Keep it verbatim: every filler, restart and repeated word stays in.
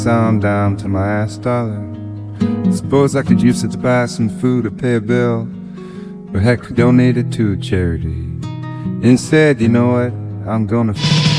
sound down to my ass dollar. Suppose I could use it to buy some food or pay a bill, or heck, donate it to a charity. Instead, you know what? I'm gonna